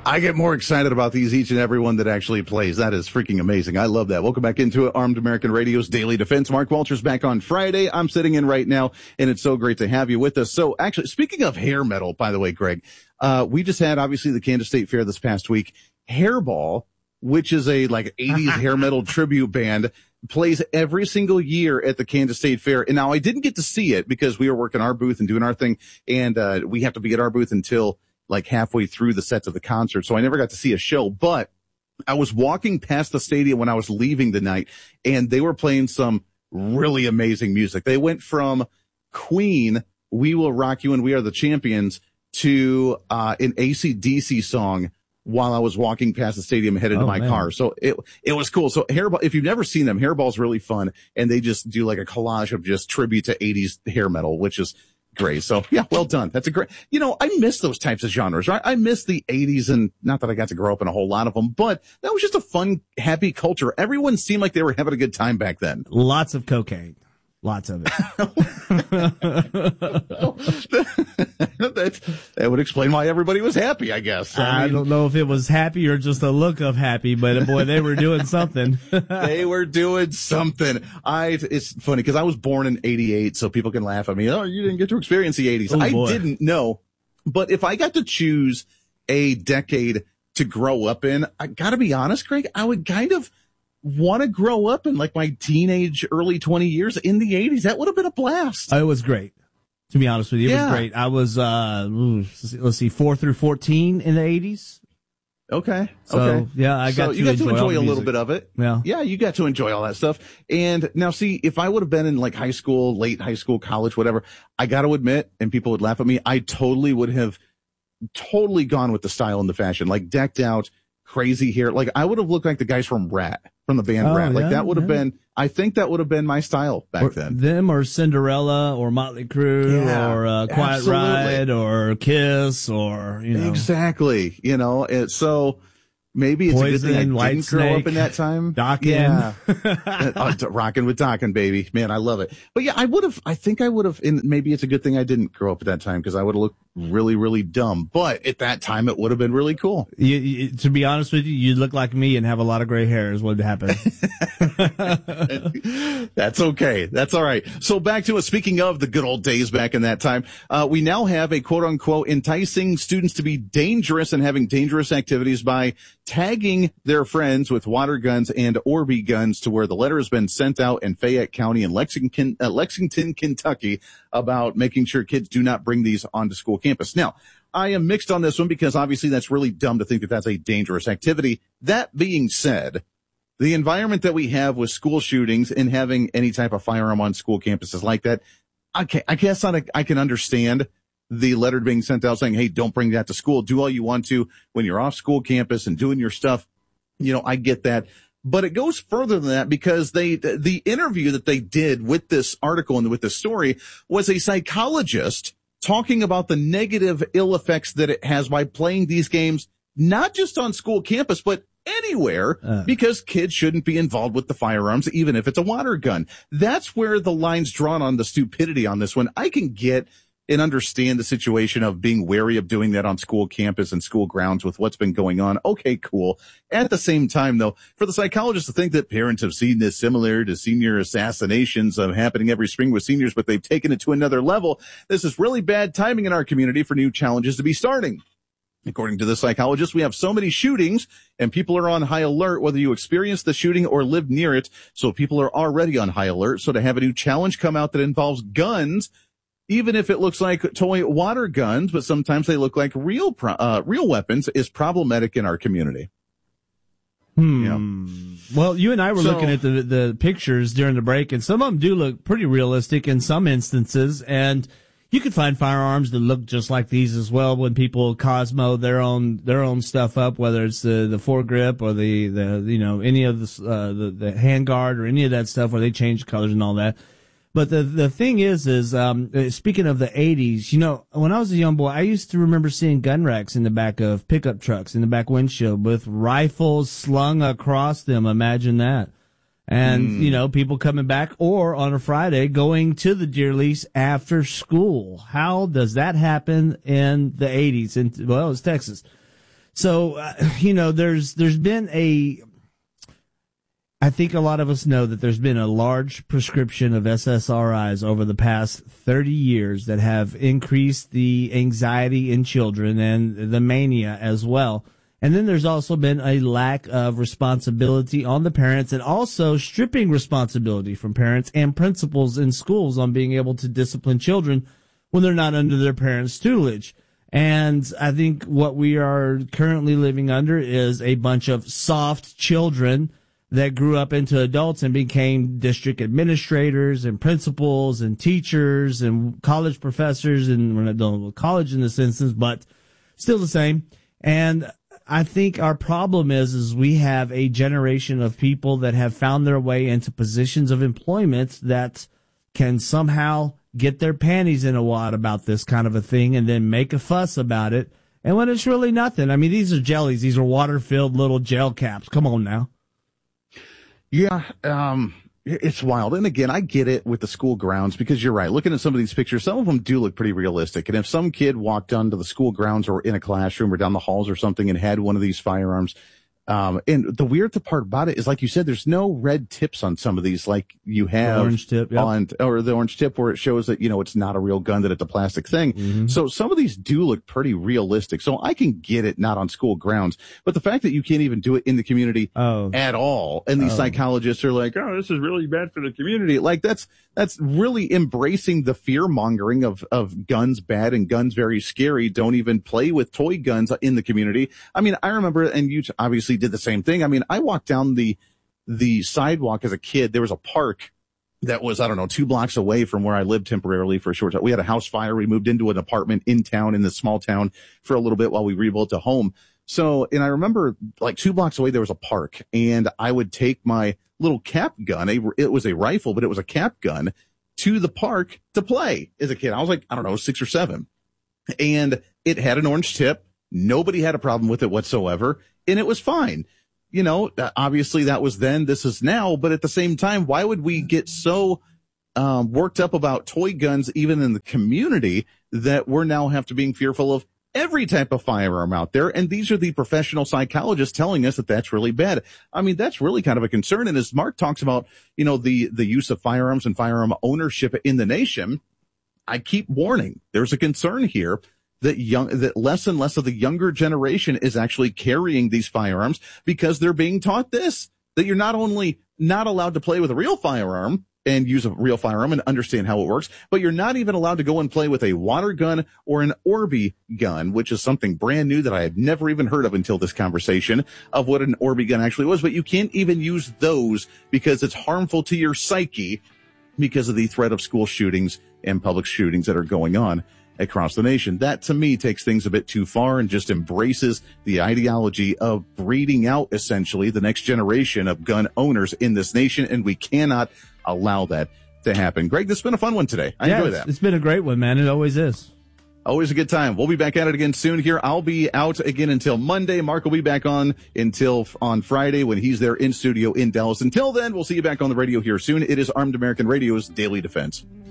I get more excited about these each and every one that actually plays. That is freaking amazing. I love that. Welcome back into it. Armed American Radio's Daily Defense. Mark Walters back on Friday. I'm sitting in right now, and it's so great to have you with us. So actually, speaking of hair metal, by the way, Greg, we just had obviously the Kansas State Fair this past week. Hairball, which is a like 80s hair metal tribute band, plays every single year at the Kansas State Fair. And now I didn't get to see it because we were working our booth and doing our thing, and we have to be at our booth until like halfway through the sets of the concert. So I never got to see a show, but I was walking past the stadium when I was leaving the night, and they were playing some really amazing music. They went from Queen, We Will Rock You and We Are the Champions, to an AC/DC song while I was walking past the stadium headed to my car. So it was cool. So Hairball, if you've never seen them, Hairball's really fun, and they just do like a collage of just tribute to 80s hair metal, which is great. So yeah, well done. That's a great, I miss those types of genres, right? I miss the 80s, and not that I got to grow up in a whole lot of them, but that was just a fun, happy culture. Everyone seemed like they were having a good time back then. Lots of cocaine. Lots of it. That would explain why everybody was happy, I guess. I don't know if it was happy or just a look of happy, but boy, they were doing something. They were doing something. It's funny because I was born in 88, so people can laugh at me. Oh, you didn't get to experience the 80s. I didn't know. But if I got to choose a decade to grow up in, I gotta be honest, Craig, I would kind of want to grow up in like my teenage, early 20 years in the 80s. That would have been a blast. It was great. To be honest with you, it was great. I was, let's see, 4 through 14 in the 80s. Okay. So, yeah, I got to you got to enjoy a music. little bit of it. Yeah. Yeah, you got to enjoy all that stuff. And now see, if I would have been in like high school, late high school, college, whatever, I got to admit, and people would laugh at me, I totally would have gone with the style and the fashion, like decked out, crazy hair. Like I would have looked like the guys from Rat, from the band Rat. Like that would have been, I think that would have been my style back then. Them or Cinderella or Motley Crue or Quiet Ride or Kiss or, Exactly. So maybe it's Poison, a good thing I didn't grow Snake, up in that time. Dockin'. Yeah. Rockin' with Dockin', baby. Man, I love it. But yeah, I think I would have, and maybe it's a good thing I didn't grow up at that time because I would have looked really, really dumb. But at that time, it would have been really cool. To be honest with you, you'd look like me and have a lot of gray hair is what would happen. That's okay. That's all right. So back to it. Speaking of the good old days back in that time, we now have a quote unquote enticing students to be dangerous and having dangerous activities by tagging their friends with water guns and Orby guns to where the letter has been sent out in Fayette County and Lexington, Kentucky about making sure kids do not bring these onto school campus. Now, I am mixed on this one because obviously that's really dumb to think that that's a dangerous activity. That being said, the environment that we have with school shootings and having any type of firearm on school campuses like that, I guess I can understand the letter being sent out saying, hey, don't bring that to school. Do all you want to when you're off school campus and doing your stuff. I get that. But it goes further than that because the interview that they did with this article and with this story was a psychologist talking about the negative ill effects that it has by playing these games, not just on school campus, but anywhere, because kids shouldn't be involved with the firearms, even if it's a water gun. That's where the line's drawn on the stupidity on this one. I can get and understand the situation of being wary of doing that on school campus and school grounds with what's been going on. Okay, cool. At the same time, though, for the psychologist to think that parents have seen this similar to senior assassinations happening every spring with seniors, but they've taken it to another level, this is really bad timing in our community for new challenges to be starting. According to the psychologist, we have so many shootings and people are on high alert, whether you experience the shooting or live near it. So people are already on high alert. So to have a new challenge come out that involves guns, even if it looks like toy water guns, but sometimes they look like real weapons, is problematic in our community. Yeah. Well, you and I were looking at the pictures during the break, and some of them do look pretty realistic in some instances, and you could find firearms that look just like these as well when people Cosmo their own stuff up, whether it's the foregrip or the any of the handguard or any of that stuff where they change colors and all that. But the thing is speaking of the 80s, when I was a young boy, I used to remember seeing gun racks in the back of pickup trucks, in the back windshield with rifles slung across them. Imagine that. And, people coming back or on a Friday going to the deer lease after school. How does that happen in the 80s? Well, it's Texas. So, there's been I think a lot of us know that there's been a large prescription of SSRIs over the past 30 years that have increased the anxiety in children and the mania as well. And then there's also been a lack of responsibility on the parents and also stripping responsibility from parents and principals in schools on being able to discipline children when they're not under their parents' tutelage. And I think what we are currently living under is a bunch of soft children that grew up into adults and became district administrators and principals and teachers and college professors. And we're not dealing with college in this instance, but still the same. And I think our problem is we have a generation of people that have found their way into positions of employment that can somehow get their panties in a wad about this kind of a thing and then make a fuss about it. And when it's really nothing. I mean, these are jellies. These are water-filled little gel caps. Come on now. Yeah, it's wild. And again, I get it with the school grounds because you're right. Looking at some of these pictures, some of them do look pretty realistic. And if some kid walked onto the school grounds or in a classroom or down the halls or something and had one of these firearms, and the weird part about it is, like you said, there's no red tips on some of these, like you have the orange tip, yep. or the orange tip where it shows that, it's not a real gun, that it's a plastic thing. Mm-hmm. So some of these do look pretty realistic. So I can get it not on school grounds, but the fact that you can't even do it in the community at all. And these psychologists are like, oh, this is really bad for the community. Like that's really embracing the fear mongering of guns bad and guns very scary. Don't even play with toy guns in the community. I mean, I remember, and you obviously did the same thing. I mean, I walked down the sidewalk as a kid. There was a park that was, 2 blocks away from where I lived temporarily for a short time. We had a house fire. We moved into an apartment in town, in this small town, for a little bit while we rebuilt a home. So, and I remember like 2 blocks away, there was a park, and I would take my little cap gun. It was a rifle, but it was a cap gun, to the park to play as a kid. I was like, 6 or 7, and it had an orange tip. Nobody had a problem with it whatsoever, and it was fine. Obviously that was then, this is now, but at the same time, why would we get so worked up about toy guns, even in the community, that we're now have to being fearful of every type of firearm out there? And these are the professional psychologists telling us that that's really bad. I mean, that's really kind of a concern. And as Mark talks about, the use of firearms and firearm ownership in the nation, I keep warning, there's a concern here that less and less of the younger generation is actually carrying these firearms because they're being taught that you're not only not allowed to play with a real firearm and use a real firearm and understand how it works, but you're not even allowed to go and play with a water gun or an Orby gun, which is something brand new that I had never even heard of until this conversation of what an Orby gun actually was. But you can't even use those because it's harmful to your psyche because of the threat of school shootings and public shootings that are going on across the nation. That, to me, takes things a bit too far and just embraces the ideology of breeding out, essentially, the next generation of gun owners in this nation, and we cannot allow that to happen. Greg, this has been a fun one today. I enjoy that. It's been a great one, man. It always is. Always a good time. We'll be back at it again soon here. I'll be out again until Monday. Mark will be back on Friday when he's there in studio in Dallas. Until then, we'll see you back on the radio here soon. It is Armed American Radio's Daily Defense.